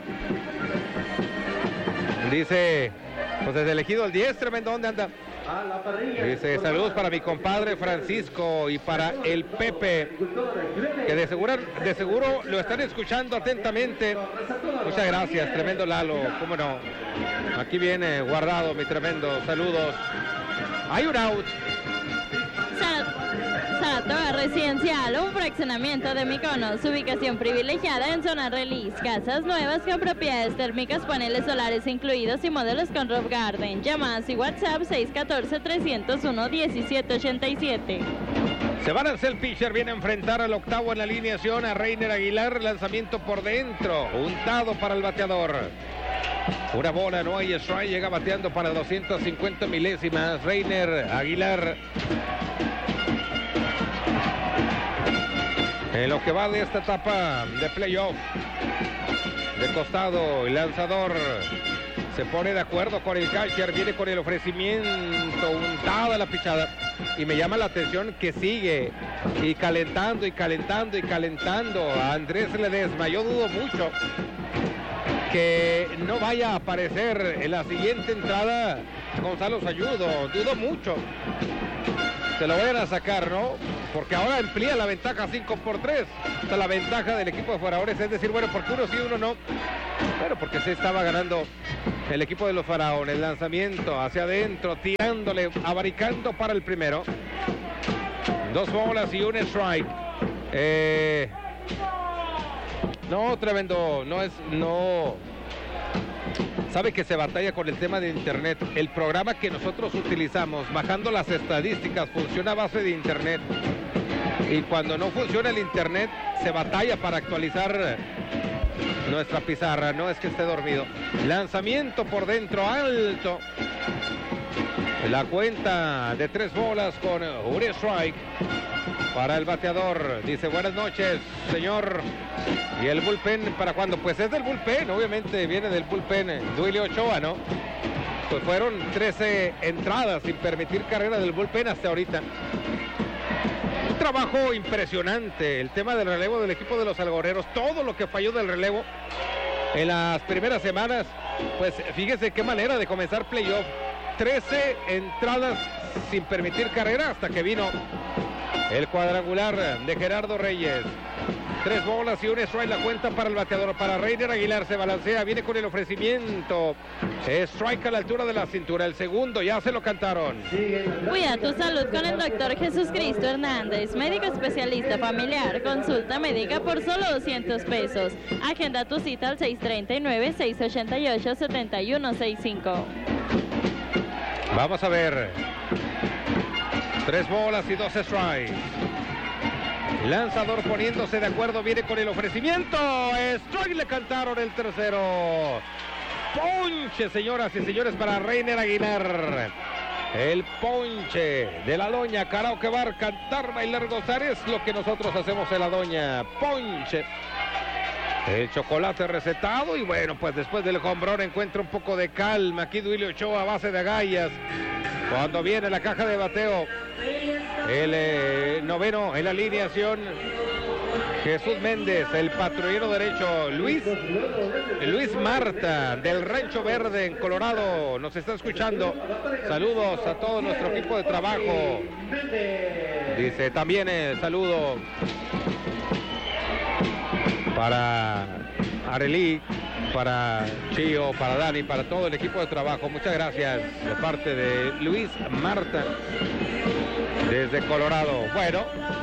Dice, pues desde el Ejido el 10, tremendo, ¿dónde anda? Dice, saludos para mi compadre Francisco y para el Pepe, que de seguro lo están escuchando atentamente. Muchas gracias, tremendo Lalo, cómo no. Aquí viene guardado mi tremendo, saludos. Hay un out. Sad Hogar Residencial, un fraccionamiento de Mykonos, ubicación privilegiada en zona Relis, casas nuevas con propiedades térmicas, paneles solares incluidos y modelos con roof garden. Llamadas y WhatsApp 614-301-1787. Se van a hacer el pitcher, viene a enfrentar al octavo en la alineación a Reiner Aguilar, lanzamiento por dentro, untado para el bateador. Una bola, no hay strike, llega bateando para 250 milésimas, Reiner Aguilar. En lo que va de esta etapa de playoff, de costado, el lanzador se pone de acuerdo con el catcher, viene con el ofrecimiento, untada la pichada. Y me llama la atención que sigue y calentando y calentando y calentando a Andrés Ledesma. Yo dudo mucho que no vaya a aparecer en la siguiente entrada Gonzalo Sayudo. Dudo mucho. Se lo vayan a sacar, ¿no? Porque ahora amplía la ventaja 5-3. Está la ventaja del equipo de Faraones. Es decir, bueno, porque uno sí, uno no. Bueno, porque se estaba ganando el equipo de los Faraones. Lanzamiento hacia adentro, tirándole, abaricando para el primero. 2 bolas y un strike. No, tremendo. No. Sabe que se batalla con el tema de internet. El programa que nosotros utilizamos, bajando las estadísticas, funciona a base de internet. Y cuando no funciona el internet, se batalla para actualizar nuestra pizarra. No es que esté dormido. Lanzamiento por dentro, alto. La cuenta de 3 bolas con un strike para el bateador. Dice, buenas noches, señor. ¿Y el bullpen para cuándo? Pues es del bullpen, obviamente viene del bullpen. Duilio Ochoa, ¿no? Pues fueron 13 entradas sin permitir carrera del bullpen hasta ahorita. Un trabajo impresionante, el tema del relevo del equipo de los algoreros. Todo lo que falló del relevo en las primeras semanas. Pues fíjese qué manera de comenzar playoff. 13 entradas sin permitir carrera hasta que vino el cuadrangular de Gerardo Reyes. 3 bolas y un strike la cuenta para el bateador. Para Reiner Aguilar, se balancea, viene con el ofrecimiento. Strike a la altura de la cintura. El segundo ya se lo cantaron. Cuida tu salud con el doctor Jesús Cristo Hernández, médico especialista familiar. Consulta médica por solo 200 pesos. Agenda tu cita al 639-688-7165. Vamos a ver. 3 bolas y 2 strikes. Lanzador poniéndose de acuerdo, viene con el ofrecimiento. Strike, le cantaron el tercero. Ponche, señoras y señores, para Reiner Aguilar. El ponche de la doña Karaoke Bar. Cantar, bailar, gozar es lo que nosotros hacemos en la doña. Ponche. El chocolate recetado y bueno, pues después del hombrón encuentra un poco de calma. Aquí Duilio Ochoa a base de agallas. Cuando viene la caja de bateo, el noveno en la alineación, Jesús Méndez, el patrullero derecho, Luis Marta, del Rancho Verde en Colorado, nos está escuchando. Saludos a todo nuestro equipo de trabajo. Dice también saludo para Arelí, para Chío, para Dani, para todo el equipo de trabajo. Muchas gracias de parte de Luis Marta desde Colorado. Bueno,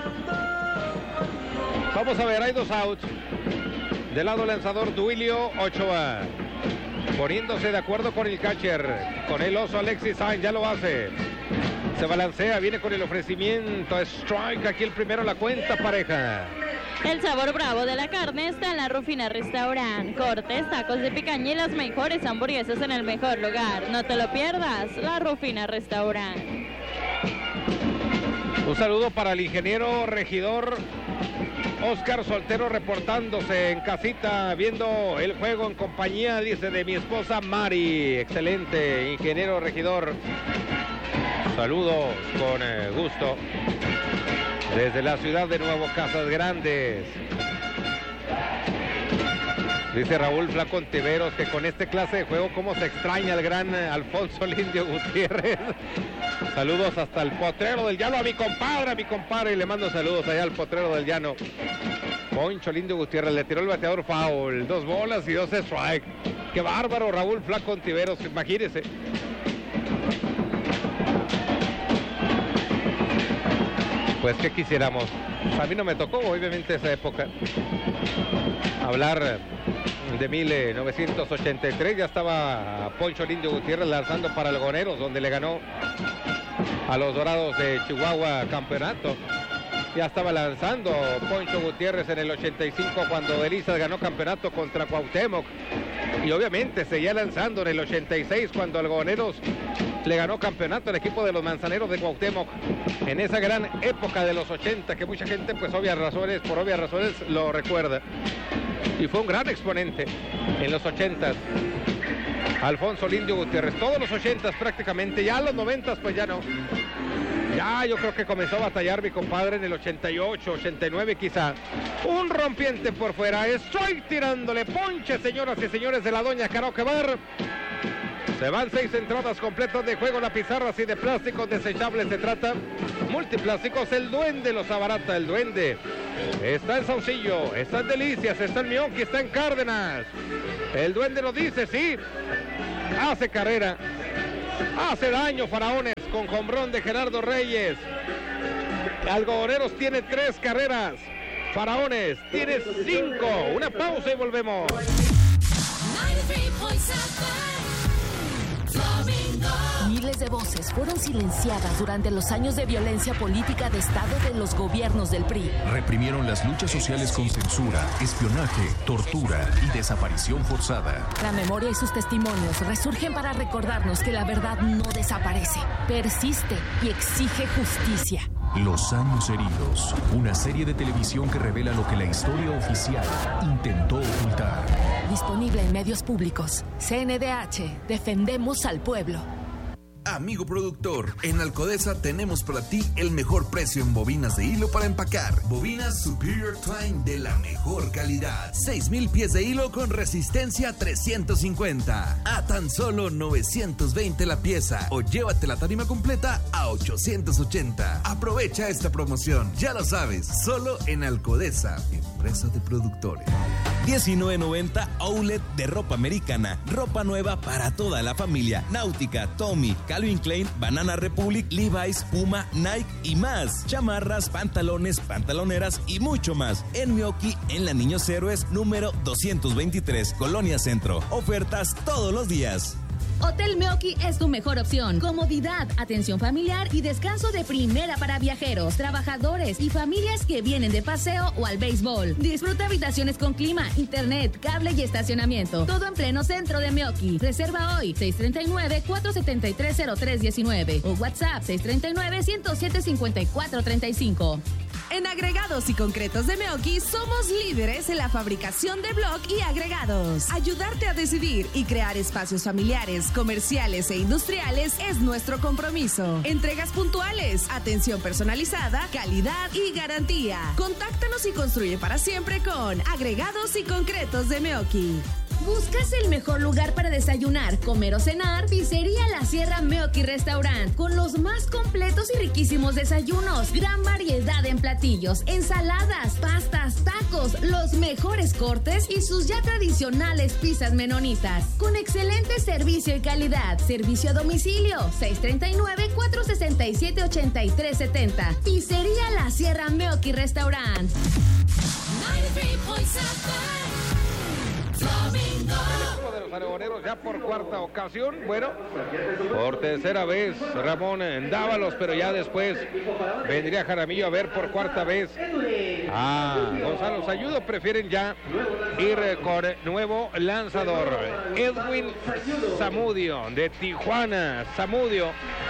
vamos a ver, hay 2 outs. Del lado lanzador Duilio Ochoa, poniéndose de acuerdo con el catcher, con el oso Alexis Sainz, ya lo hace. Se balancea, viene con el ofrecimiento. Strike, aquí el primero, la cuenta pareja. El sabor bravo de la carne está en la Rufina Restaurant. Cortes, tacos de picaña y las mejores hamburguesas en el mejor lugar. No te lo pierdas, la Rufina Restaurant. Un saludo para el ingeniero regidor Oscar Soltero, reportándose en casita, viendo el juego en compañía, dice, de mi esposa Mari. Excelente, ingeniero regidor. Saludos con gusto desde la ciudad de Nuevo Casas Grandes. Dice Raúl Flaco Ontiveros que con este clase de juego cómo se extraña al gran Alfonso Lindio Gutiérrez. Saludos hasta el Potrero del Llano, a mi compadre, y le mando saludos allá al Potrero del Llano. Poncho Lindio Gutiérrez, le tiró el bateador foul, 2 bolas y 2 strike. Qué bárbaro Raúl Flaco Ontiveros, imagínese. Pues que quisiéramos. A mí no me tocó, obviamente, esa época. Hablar de 1983, ya estaba Poncho Indio Gutiérrez lanzando para Algoneros, donde le ganó a los Dorados de Chihuahua campeonato. Ya estaba lanzando Poncho Gutiérrez en el 85 cuando Delicias ganó campeonato contra Cuauhtémoc. Y obviamente seguía lanzando en el 86 cuando Algoneros le ganó campeonato al equipo de los Manzaneros de Cuauhtémoc. En esa gran época de los 80 que mucha gente pues por obvias razones lo recuerda. Y fue un gran exponente en los 80s. Alfonso Indio Gutiérrez, todos los 80s prácticamente, ya los 90s pues ya no. Ya yo creo que comenzó a batallar mi compadre en el 88, 89 quizá. Un rompiente por fuera. Estoy tirándole ponche, señoras y señores de la Doña Karaoke Bar. Se van 6 entradas completas de juego. La pizarra así de plásticos desechables se trata. Multiplásticos. El Duende los abarata. El Duende está en Saucillo, está en Delicias, está en Mioqui, está en Cárdenas. El Duende lo dice, sí. Hace carrera. Hace daño Faraones con jonrón de Gerardo Reyes. Algodoneros tiene 3 carreras. Faraones tiene 5. Una pausa y volvemos. Miles de voces fueron silenciadas durante los años de violencia política de Estado de los gobiernos del PRI. Reprimieron las luchas sociales con censura, espionaje, tortura y desaparición forzada. La memoria y sus testimonios resurgen para recordarnos que la verdad no desaparece, persiste y exige justicia. Los años heridos, una serie de televisión que revela lo que la historia oficial intentó ocultar. Disponible en medios públicos. CNDH, defendemos al pueblo. Amigo productor, en Alcodesa tenemos para ti el mejor precio en bobinas de hilo para empacar. Bobinas Superior Twine de la mejor calidad. 6,000 pies de hilo con resistencia 350. A tan solo 920 la pieza. O llévate la tarima completa a 880. Aprovecha esta promoción. Ya lo sabes, solo en Alcodesa, empresa de productores. 19.90 Outlet de ropa americana. Ropa nueva para toda la familia. Náutica, Tommy, Calvin Klein, Banana Republic, Levi's, Puma, Nike y más. Chamarras, pantalones, pantaloneras y mucho más. En Mioqui, en la Niños Héroes, número 223, Colonia Centro. Ofertas todos los días. Hotel Mioqui es tu mejor opción. Comodidad, atención familiar y descanso de primera para viajeros, trabajadores y familias que vienen de paseo o al béisbol. Disfruta habitaciones con clima, internet, cable y estacionamiento. Todo en pleno centro de Mioqui. Reserva hoy 639-473-0319 o WhatsApp 639-107-5435. En Agregados y Concretos de Mioqui somos líderes en la fabricación de bloc y agregados. Ayudarte a decidir y crear espacios familiares, comerciales e industriales es nuestro compromiso. Entregas puntuales, atención personalizada, calidad y garantía. Contáctanos y construye para siempre con Agregados y Concretos de Mioqui. ¿Buscas el mejor lugar para desayunar, comer o cenar? Pizzería La Sierra Mioqui Restaurant, con los más completos y riquísimos desayunos, gran variedad en platillos, ensaladas, pastas, tacos, los mejores cortes y sus ya tradicionales pizzas menonitas, con excelente servicio y calidad. Servicio a domicilio, 639-467-8370. Pizzería La Sierra Mioqui Restaurant. 93.7 Flamingo. El de los Aragoneros ya por cuarta ocasión, bueno, por tercera vez Ramón Dávalos, pero ya después vendría Jaramillo a ver por cuarta vez a Gonzalo Sayudo. Prefieren ya ir con nuevo lanzador, Edwin Zamudio de Tijuana. Zamudio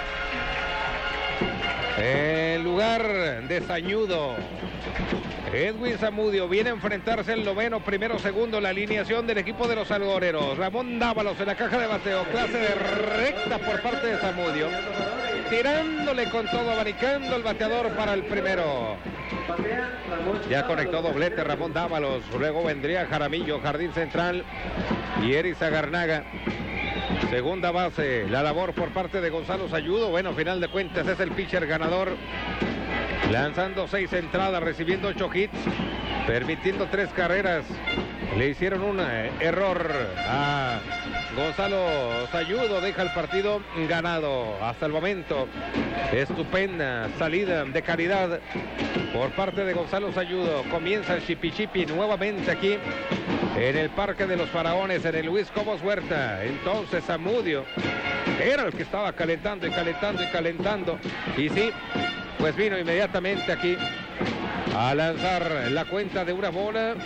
en lugar de Sañudo. Edwin Zamudio viene a enfrentarse el noveno, primero, segundo, la alineación del equipo de los Algodoneros. Ramón Dávalos en la caja de bateo, clase de recta por parte de Zamudio, tirándole con todo, abanicando el bateador para el primero. Ya conectó doblete Ramón Dávalos, luego vendría Jaramillo, jardín central, y Eris Agarnaga. Segunda base, la labor por parte de Gonzalo Sayudo. Bueno, a final de cuentas es el pitcher ganador, lanzando 6 entradas, recibiendo 8 hits, permitiendo 3 carreras. Le hicieron un error a Gonzalo Sayudo deja el partido ganado hasta el momento. Estupenda salida de calidad por parte de Gonzalo Sayudo. Comienza el chipi nuevamente aquí en el Parque de los Faraones, en el Luis Cobos Huerta. Entonces Zamudio era el que estaba calentando. Y sí, pues vino inmediatamente aquí a lanzar la cuenta de una bola,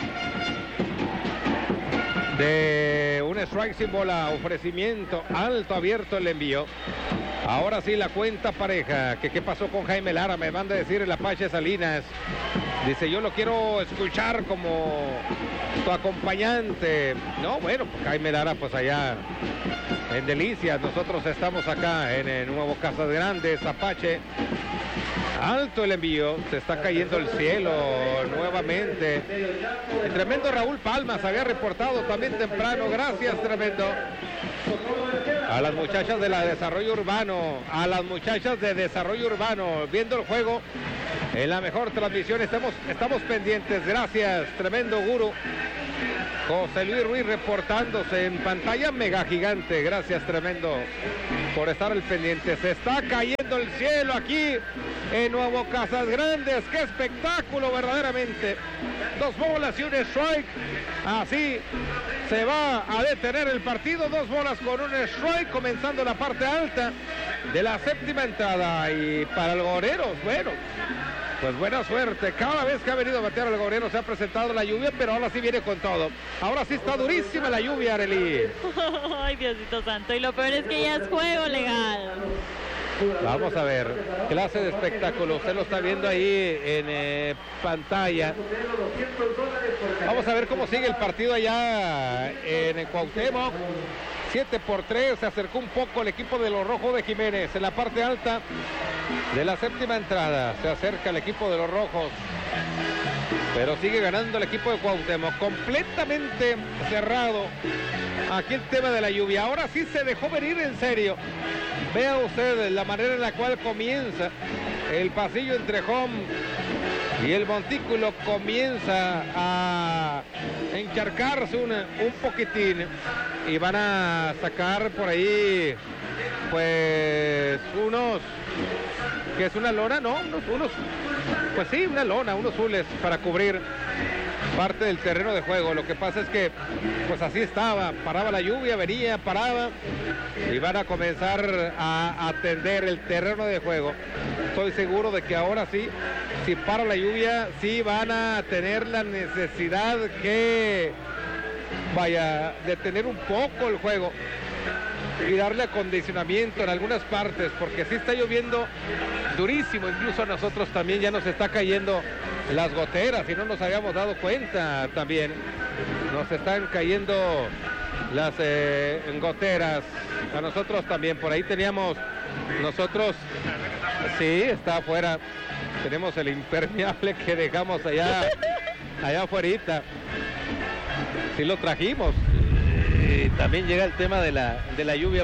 de un strike sin bola, ofrecimiento alto, abierto el envío. Ahora sí la cuenta pareja. ¿Qué pasó con Jaime Lara? Me manda a decir el Apache Salinas. Dice, yo lo quiero escuchar como tu acompañante. No, bueno, pues Jaime Lara pues allá en Delicias. Nosotros estamos acá en el nuevo Casas Grandes, Apache. Alto el envío, se está cayendo el cielo nuevamente. El tremendo Raúl Palmas había reportado también temprano. Gracias, tremendo. A las muchachas de Desarrollo Urbano, viendo el juego en la mejor transmisión. Estamos pendientes. Gracias, tremendo gurú. José Luis Ruiz reportándose en pantalla mega gigante. Gracias, tremendo, por estar al pendiente. Se está cayendo el cielo aquí en Nuevo Casas Grandes. ¡Qué espectáculo verdaderamente! 2 bolas y un strike. Así se va a detener el partido. 2 bolas con un strike, comenzando la parte alta de la séptima entrada. Y para el Goreros, bueno, pues buena suerte. Cada vez que ha venido a batear el Goreros se ha presentado la lluvia, pero ahora sí viene con todo. Ahora sí está durísima la lluvia, Arely. Ay, Diosito santo. Y lo peor es que ya es juego legal. Vamos a ver, clase de espectáculo. Usted lo está viendo ahí en pantalla. Vamos a ver cómo sigue el partido allá en Cuauhtémoc. 7-3, se acercó un poco el equipo de los Rojos de Jiménez en la parte alta de la séptima entrada. Se acerca el equipo de los Rojos, pero sigue ganando el equipo de Cuauhtémoc. Completamente cerrado aquí el tema de la lluvia. Ahora sí se dejó venir en serio. Vea usted la manera en la cual comienza el pasillo entre home y el montículo. Comienza a encharcarse un poquitín y van a sacar por ahí pues unos, que es una lona, ¿no? Unos, pues sí, una lona, unos zules para cubrir parte del terreno de juego. Lo que pasa es que pues así estaba, paraba la lluvia, venía, paraba y van a comenzar a atender el terreno de juego. Estoy seguro de que ahora sí, si para la lluvia, sí van a tener la necesidad que vaya detener un poco el juego y darle acondicionamiento en algunas partes, porque sí está lloviendo durísimo. Incluso a nosotros también ya nos está cayendo las goteras y no nos habíamos dado cuenta. También nos están cayendo las goteras a nosotros también. Por ahí teníamos nosotros, sí, está afuera, tenemos el impermeable que dejamos allá afuerita, sí lo trajimos. Y también llega el tema de la lluvia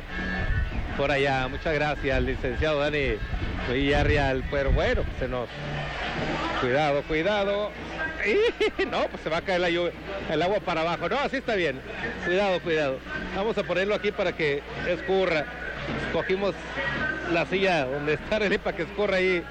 por allá. Muchas gracias al licenciado Dani Villarreal. Pero bueno, se nos... Cuidado. Y no, pues se va a caer la lluvia, el agua para abajo. No, así está bien. Cuidado. Vamos a ponerlo aquí para que escurra. Cogimos la silla donde está Relé para que escurra ahí.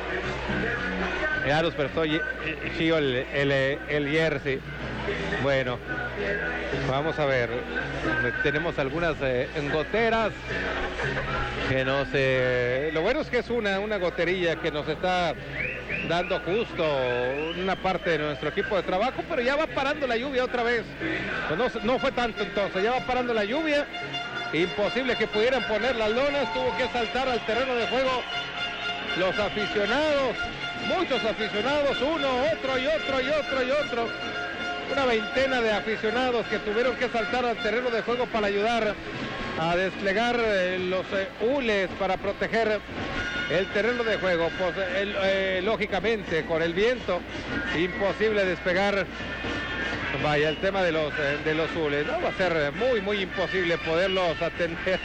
Ya nos prestó Gio el jersey. Bueno, vamos a ver. Tenemos algunas goteras que no sé. Lo bueno es que es una goterilla que nos está dando justo una parte de nuestro equipo de trabajo, pero ya va parando la lluvia otra vez. Pues no fue tanto entonces, ya va parando la lluvia. Imposible que pudieran poner las lonas, tuvo que saltar al terreno de juego los aficionados, muchos aficionados, uno, otro y otro. Una veintena de aficionados que tuvieron que saltar al terreno de juego para ayudar a desplegar los hules para proteger el terreno de juego. Pues, lógicamente, con el viento, imposible despegar. Vaya, el tema de los hules, ¿no? Va a ser muy imposible poderlos atender.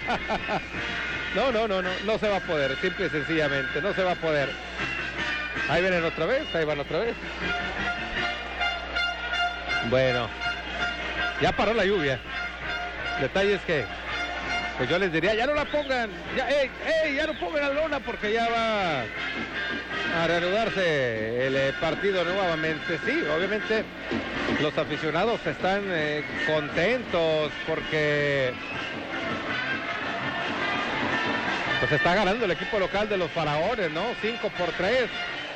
No se va a poder, simple y sencillamente, no se va a poder. Ahí vienen otra vez, ahí van otra vez. Bueno, ya paró la lluvia. Detalles que, pues yo les diría, ya no la pongan, ya no pongan la lona porque ya va a reanudarse el partido nuevamente. Sí, obviamente los aficionados están contentos porque pues está ganando el equipo local de los Faraones, ¿no? 5-3.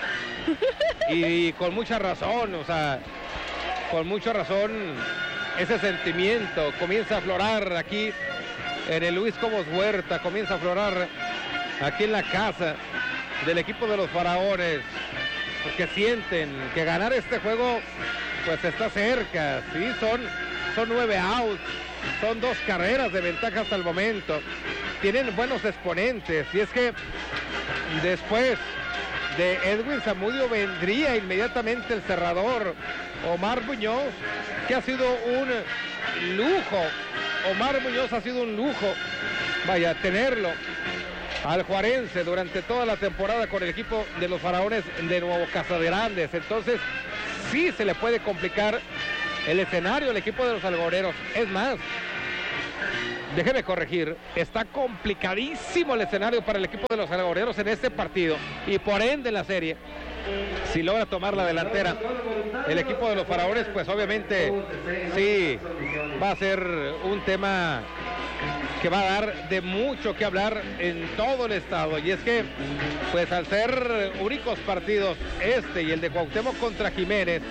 Y con mucha razón, o sea, con mucha razón ese sentimiento comienza a aflorar aquí en el Luis Cobos Huerta, comienza a aflorar aquí en la casa del equipo de los Faraones, porque sienten que ganar este juego pues está cerca. Sí, son 9 outs, son 2 carreras de ventaja hasta el momento, tienen buenos exponentes, y es que después de Edwin Zamudio vendría inmediatamente el cerrador Omar Muñoz, que ha sido un lujo. Omar Muñoz ha sido un lujo, vaya, tenerlo al juarense durante toda la temporada con el equipo de los Faraones de Nuevo Casaderandes. Entonces sí se le puede complicar el escenario al equipo de los algodoneros. Es más, déjeme corregir, está complicadísimo el escenario para el equipo de los algodoneros en este partido y por ende en la serie. Si logra tomar la delantera el equipo de los Faraones, pues obviamente sí va a ser un tema que va a dar de mucho que hablar en todo el estado. Y es que pues al ser únicos partidos este y el de Cuauhtémoc contra Jiménez,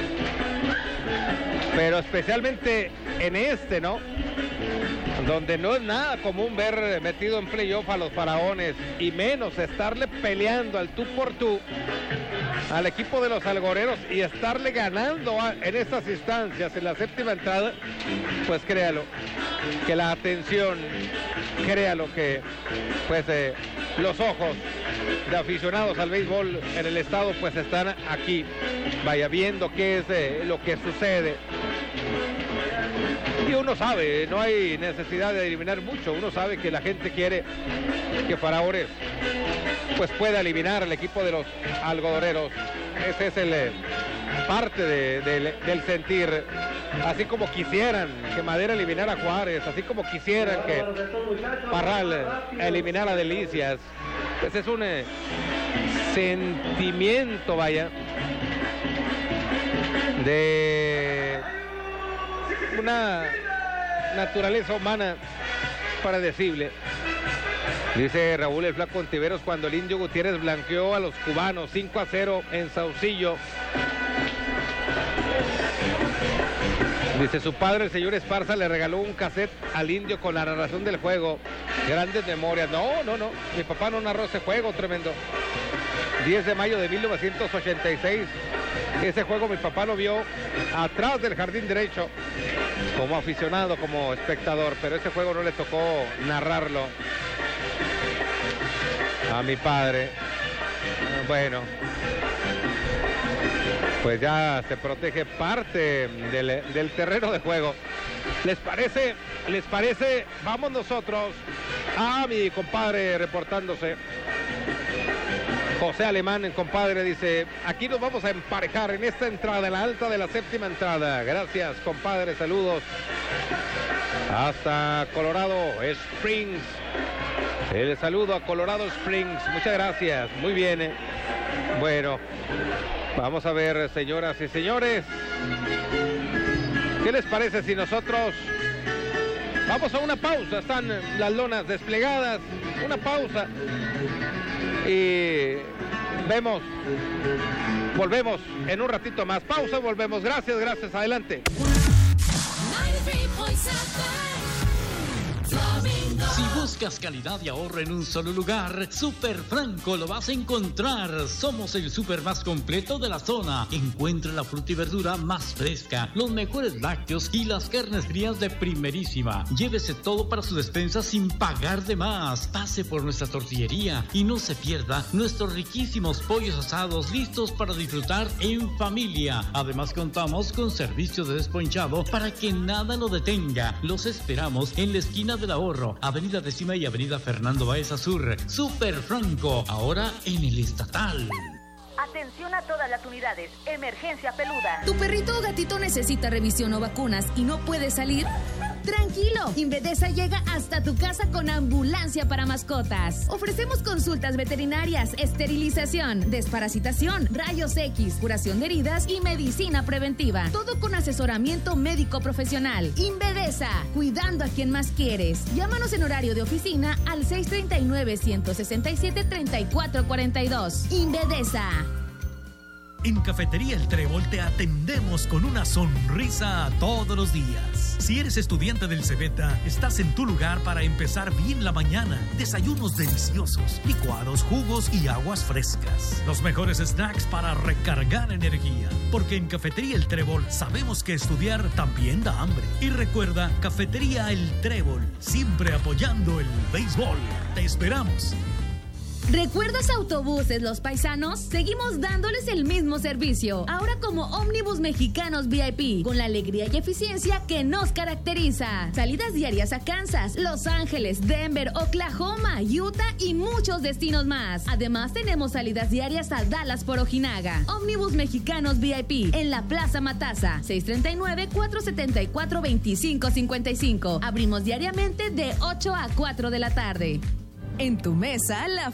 pero especialmente en este, ¿no?, donde no es nada común ver metido en playoff a los Faraones, y menos estarle peleando al tú por tú al equipo de los algodoneros y estarle ganando en estas instancias en la séptima entrada, pues créalo que la atención, créalo que pues los ojos de aficionados al béisbol en el estado pues están aquí, vaya, viendo qué es lo que sucede. Y uno sabe, no hay necesidad de adivinar mucho, uno sabe que la gente quiere que Faraones pues pueda eliminar al equipo de los algodoneros. Ese es el parte del sentir, así como quisieran que Madera eliminara a Juárez, así como quisieran que Parral eliminara a Delicias. Pues es un sentimiento, vaya, de una naturaleza humana predecible. Dice Raúl el Flaco Ontiveros, cuando el Indio Gutiérrez blanqueó a los cubanos 5-0 en Saucillo. Dice, su padre, el señor Esparza, le regaló un cassette al Indio con la narración del juego. Grandes memorias. No. Mi papá no narró ese juego, tremendo. 10 de mayo de 1986. Ese juego mi papá lo vio atrás del jardín derecho, como aficionado, como espectador, pero ese juego no le tocó narrarlo a mi padre. Bueno, pues ya se protege parte del terreno de juego. ¿Les parece? Vamos nosotros a mi compadre reportándose. José Alemán, compadre, dice, aquí nos vamos a emparejar en esta entrada, en la alta de la séptima entrada. Gracias, compadre, saludos hasta Colorado Springs. El saludo a Colorado Springs, muchas gracias, muy bien. Bueno, vamos a ver, señoras y señores, ¿qué les parece si nosotros vamos a una pausa? Están las lonas desplegadas, una pausa y volvemos en un ratito más. Pausa, volvemos. Gracias, adelante. Si buscas calidad y ahorro en un solo lugar, Super Franco lo vas a encontrar. Somos el super más completo de la zona. Encuentra la fruta y verdura más fresca, los mejores lácteos y las carnes frías de primerísima. Llévese todo para su despensa sin pagar de más. Pase por nuestra tortillería y no se pierda nuestros riquísimos pollos asados listos para disfrutar en familia. Además contamos con servicio de desponchado para que nada lo detenga. Los esperamos en la esquina del Ahorro, Avenida Décima y Avenida Fernando Baeza Sur. Super Franco, ahora en el Estatal. Atención a todas las unidades. Emergencia peluda. ¿Tu perrito o gatito necesita revisión o vacunas y no puede salir? Tranquilo, Invedesa llega hasta tu casa con ambulancia para mascotas. Ofrecemos consultas veterinarias, esterilización, desparasitación, rayos X, curación de heridas y medicina preventiva. Todo con asesoramiento médico profesional. Invedesa, cuidando a quien más quieres. Llámanos en horario de oficina al 639-167-3442. Invedesa. En Cafetería El Trébol te atendemos con una sonrisa todos los días. Si eres estudiante del Cebeta, estás en tu lugar para empezar bien la mañana. Desayunos deliciosos, licuados, jugos y aguas frescas. Los mejores snacks para recargar energía. Porque en Cafetería El Trébol sabemos que estudiar también da hambre. Y recuerda, Cafetería El Trébol, siempre apoyando el béisbol. Te esperamos. ¿Recuerdas Autobuses Los Paisanos? Seguimos dándoles el mismo servicio, ahora como Ómnibus Mexicanos VIP, con la alegría y eficiencia que nos caracteriza. Salidas diarias a Kansas, Los Ángeles, Denver, Oklahoma, Utah y muchos destinos más. Además tenemos salidas diarias a Dallas por Ojinaga. Ómnibus Mexicanos VIP, en la Plaza Matasa, 639-474-2555. Abrimos diariamente de 8 a 4 de la tarde. En tu mesa, la